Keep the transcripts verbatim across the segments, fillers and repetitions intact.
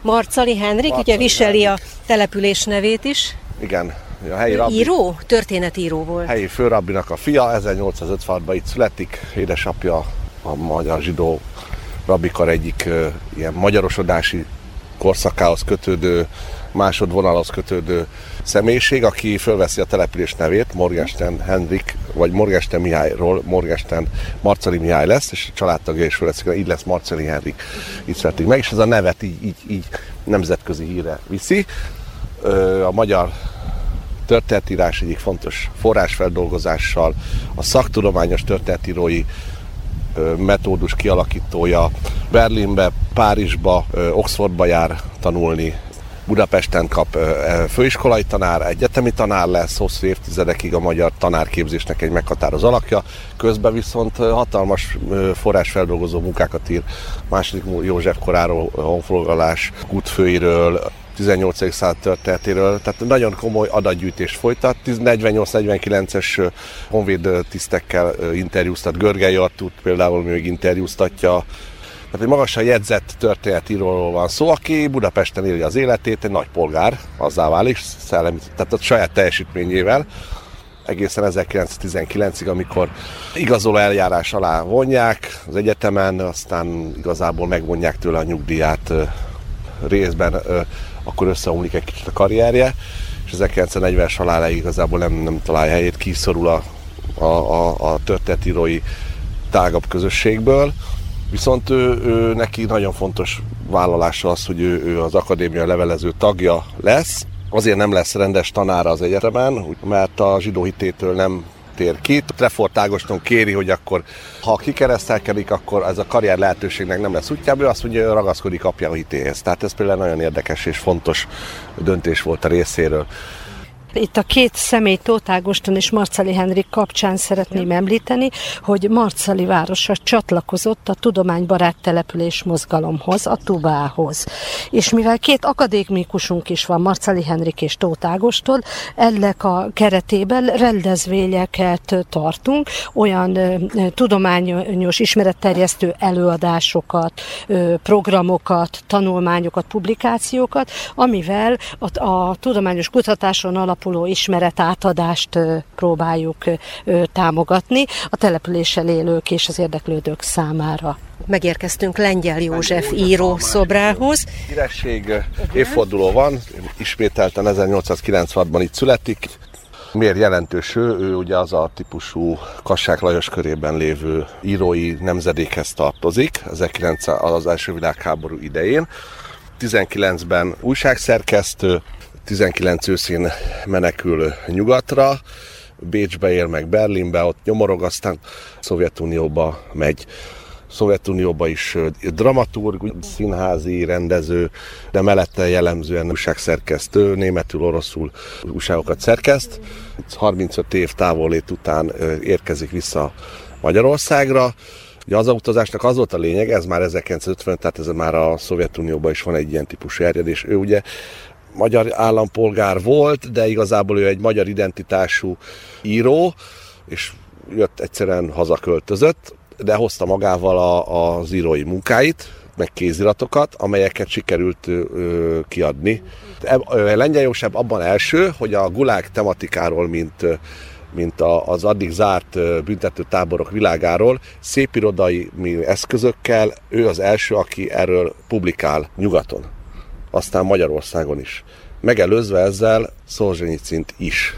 Marczali Henrik, Marczali ugye viseli Henrik. A település nevét is. Igen. A helyi rabbi, író? Történetíró volt. Helyi főrabbinak a fia, ezernyolcszázötvenhatban itt születik, édesapja a magyar zsidó rabbikar egyik uh, ilyen magyarosodási korszakához kötődő, másodvonalhoz kötődő személyiség, aki fölveszi a település nevét, Morgenstern Henrik, vagy Morgenstern Mihályról Morgenstern Marczali Mihály lesz, és a családtagja is fölveszik, így lesz Marczali Henrik. Így születik meg, és ez a nevet így, így, így nemzetközi hírre viszi. Uh, a magyar történetírás egyik fontos forrásfeldolgozással, a szaktudományos történetírói metódus kialakítója, Berlinbe, Párizsba, Oxfordba jár tanulni, Budapesten kap főiskolai tanár, egyetemi tanár lesz, hosszú évtizedekig a magyar tanárképzésnek egy meghatározó alakja, közben viszont hatalmas forrásfeldolgozó munkákat ír második József koráról, honfoglalás útfőiről, tizennyolcadik század történetéről, tehát nagyon komoly adatgyűjtést folytat. negyvennyolc-negyvenkilences honvéd tisztekkel interjúztat, Görgely Artúrt például még interjúztatja. Tehát egy magasan jegyzett történetíróról van szó, aki Budapesten éli az életét, egy nagy polgár, azzá válik, szellemi, tehát a saját teljesítményével, egészen ezerkilencszáztizenkilencig, amikor igazoló eljárás alá vonják az egyetemen, aztán igazából megvonják tőle a nyugdíját részben, akkor összeomlik egy kicsit a karrierje, és ezerkilencszáznegyvenes haláláig igazából nem, nem találja helyét, kiszorul a, a, a, a történetírói tágabb közösségből. Viszont ő, ő, neki nagyon fontos vállalása az, hogy ő, ő az akadémia levelező tagja lesz. Azért nem lesz rendes tanára az egyetemen, mert a zsidó hitétől nem tér ki. Trefort Ágoston kéri, hogy akkor, ha kikeresztelkedik, akkor ez a karrier lehetőségnek nem lesz útjából, ő azt mondja, hogy ragaszkodik apja hitéhez. Tehát ez például nagyon érdekes és fontos döntés volt a részéről. Itt a két személy, Tóth Ágoston és Marczali Henrik kapcsán szeretném említeni, hogy Marczali városa csatlakozott a tudománybarát település mozgalomhoz, a Tubához. És mivel két akadémikusunk is van, Marczali Henrik és Tóth Ágoston, ennek a keretében rendezvényeket tartunk, olyan ö, tudományos ismeretterjesztő előadásokat, ö, programokat, tanulmányokat, publikációkat, amivel a, a tudományos kutatáson alapuló ismeretátadást próbáljuk támogatni a településen élők és az érdeklődők számára. Megérkeztünk Lengyel József író szobrához. Híresség évforduló van, ismételten ezernyolcszázkilencvenhatban itt születik. Miért jelentős ő? Ő ugye az a típusú Kassák Lajos körében lévő írói nemzedékhez tartozik, az első világháború idején. tizenkilencben újságszerkesztő, tizenkilenc őszén menekül nyugatra, Bécsbe él meg Berlinbe, ott nyomorog, aztán Szovjetunióba megy. Szovjetunióba is dramaturg, színházi rendező, de mellette jellemzően újságszerkesztő, németül, oroszul újságokat szerkeszt. harmincöt év távollét után érkezik vissza Magyarországra. Ugye az utazásnak az volt a lényeg, ez már ezerkilencszázötven, tehát ez már a Szovjetunióban is van egy ilyen típusú erjedés. Ő ugye magyar állampolgár volt, de igazából ő egy magyar identitású író, és jött, egyszerűen hazaköltözött, de hozta magával a, az írói munkáit, meg kéziratokat, amelyeket sikerült ö, kiadni. Lengyel József abban első, hogy a gulág tematikáról, mint, mint a, az addig zárt büntetőtáborok világáról szépirodai eszközökkel ő az első, aki erről publikál nyugaton. Aztán Magyarországon is. Megelőzve ezzel Szolzsenyicint is.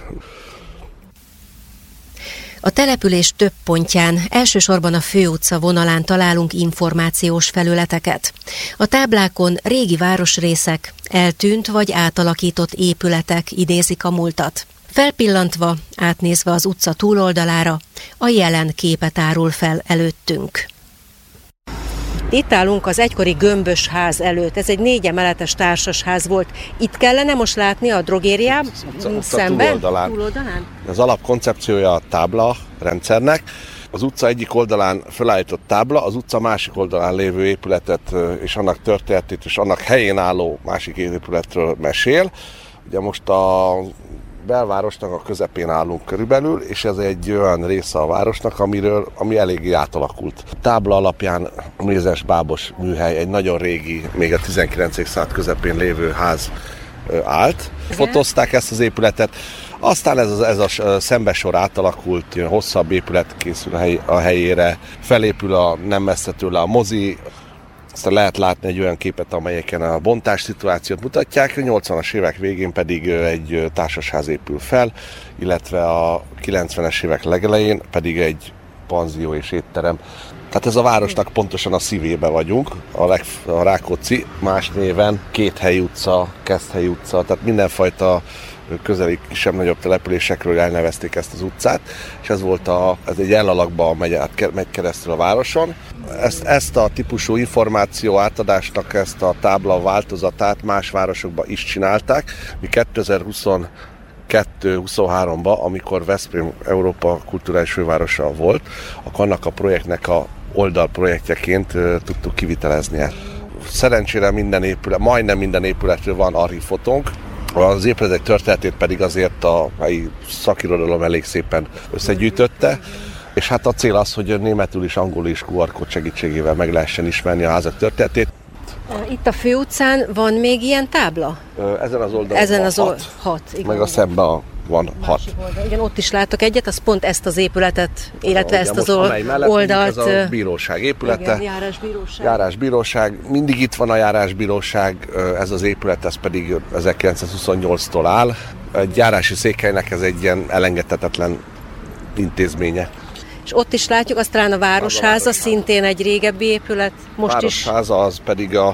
A település több pontján, elsősorban a főutca vonalán találunk információs felületeket. A táblákon régi városrészek, eltűnt vagy átalakított épületek idézik a múltat. Felpillantva, átnézve az utca túloldalára, a jelen képet árul fel előttünk. Itt állunk az egykori gömbös ház előtt. Ez egy négy emeletes társasház volt. Itt kellene most látni a drogériám szemben? Túloldalán. túloldalán? Az alapkoncepciója a tábla rendszernek. Az utca egyik oldalán felállított tábla, az utca másik oldalán lévő épületet és annak történetét és annak helyén álló másik épületről mesél. Ugye most a belvárosnak a közepén állunk körülbelül, és ez egy olyan része a városnak, amiről, ami eléggé átalakult. A tábla alapján Mézes Bábos műhely, egy nagyon régi, még a tizenkilencedik század közepén lévő ház állt. Fotózták ezt az épületet, aztán ez, ez a szembesor átalakult, hosszabb épület készül a helyére, felépül a nem messze tőle a mozi, aztán lehet látni egy olyan képet, amelyeken a bontás szituációt mutatják, a nyolcvanas évek végén pedig egy társasház épül fel, illetve a kilencvenes évek legelején pedig egy panzió és étterem. Tehát ez a városnak pontosan a szívébe vagyunk, a, leg, a Rákóczi, más néven Kéthelyi utca, Keszthelyi utca, tehát mindenfajta közeli kisebb-nagyobb településekről elnevezték ezt az utcát, és ez volt a, ez egy elalakba megy, át, megy keresztül a városon. Ezt, ezt a típusú információ átadásnak, ezt a tábla változatát más városokban is csinálták. Mi kétezer-huszonkettő huszonháromban, amikor Veszprém Európa kulturális fővárosa volt, akkor annak a projektnek a oldalprojektjeként tudtuk kivitelezni. Szerencsére minden épület, majdnem minden épületről van archívfotónk, az épületek történetét pedig azért a helyi szakirodalom elég szépen összegyűjtötte, és hát a cél az, hogy németül is, angolul is kú er kód segítségével meg lehessen ismerni a házak történetét. Itt a főutcán van még ilyen tábla? Ezen az oldalon Ezen van az hat, old- hat igen. meg a szemben van hat. Igen, ott is látok egyet, az pont ezt az épületet, illetve Ugye ezt az oldalt. Ez a bíróság épülete. Igen, járásbíróság. Járásbíróság. Mindig itt van a járásbíróság, ez az épület, ez pedig ezerkilencszázhuszonnyolctól áll. Egy járási székhelynek ez egy ilyen elengedhetetlen intézménye. És ott is látjuk, azt talán a Városháza, szintén egy régebbi épület. Most Városháza az pedig a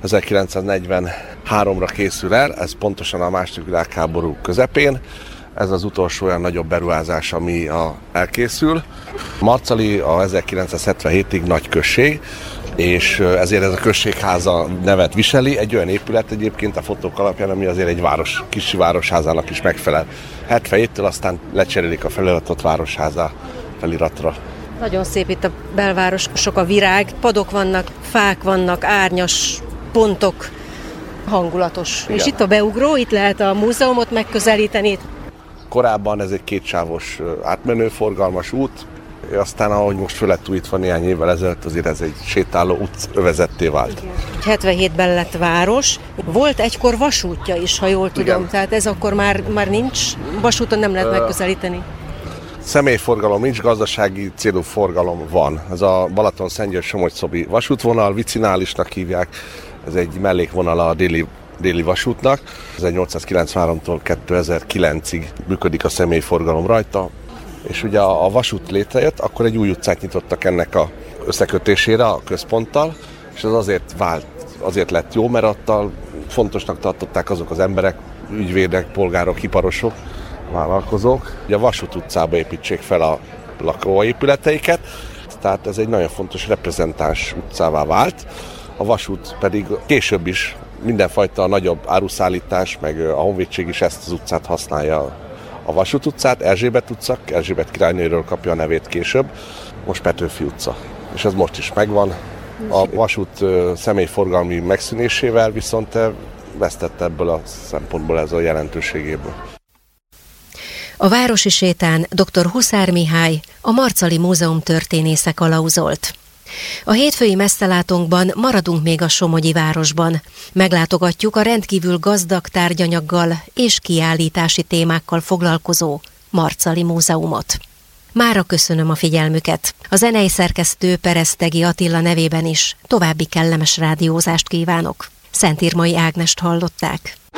ezerkilencszáznegyvenháromra készül el, ez pontosan a második világháború közepén. Ez az utolsó olyan nagyobb beruházás, ami a, elkészül. Marcali a ezerkilencszázhetvenhétig nagy község, és ezért ez a községháza nevet viseli. Egy olyan épület egyébként a fotók alapján, ami azért egy város, kicsi városházának is megfelel. hetvenhéttől aztán lecserélik a feliratot Városháza feliratra. Nagyon szép itt a belváros, sok a virág, padok vannak, fák vannak, árnyas pontok, hangulatos. Igen. És itt a beugró, itt lehet a múzeumot megközelíteni. Korábban ez egy kétsávos átmenő forgalmas út, aztán ahogy most föl lett újítva néhány évvel ezelőtt, azért ez egy sétáló út övezetté vált. Igen. hetvenhétben lett város. Volt egykor vasútja is, ha jól tudom, igen. Tehát ez akkor már, már nincs, vasúton nem lehet Ö... megközelíteni. Személyforgalom nincs, gazdasági célú forgalom van. Ez a Balaton-Szentgyörgy-Somogy-Szobi vasútvonal, vicinálisnak hívják, ez egy mellékvonala a déli, déli vasútnak. ezernyolcszázkilencvenháromtól kétezer-kilencig működik a személyforgalom rajta, és ugye a, a vasút létrejött, akkor egy új utcát nyitottak ennek a összekötésére a központtal, és ez azért vált, azért lett jó, mert attal fontosnak tartották azok az emberek, ügyvédek, polgárok, iparosok, vállalkozók, hogy a Vasút utcába építsék fel a lakóépületeiket, tehát ez egy nagyon fontos reprezentáns utcává vált. A vasút pedig később is mindenfajta nagyobb áruszállítás, meg a honvédség is ezt az utcát használja, a Vasút utcát, Erzsébet utca, Erzsébet királynőről kapja a nevét később, most Petőfi utca. És ez most is megvan. A vasút személyforgalmi megszűnésével viszont vesztett ebből a szempontból ez a jelentőségéből. A városi sétán dr. Huszár Mihály, a Marcali Múzeum történésze kalauzolt. A hétfői messzelátónkban maradunk még a somogyi városban. Meglátogatjuk a rendkívül gazdag tárgyanyaggal és kiállítási témákkal foglalkozó Marcali Múzeumot. Mára köszönöm a figyelmüket. A zenei szerkesztő Peresztegi Attila nevében is további kellemes rádiózást kívánok. Szentírmai Ágnest hallották.